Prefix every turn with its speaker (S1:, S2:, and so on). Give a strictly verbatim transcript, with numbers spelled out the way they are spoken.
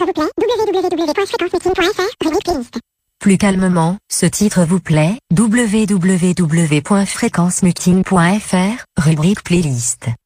S1: titre vous plaît, w w w point fréquence meeting point f r, rubrique playlist.
S2: Plus calmement, ce titre vous plaît, w w w point fréquence meeting point f r, rubrique playlist.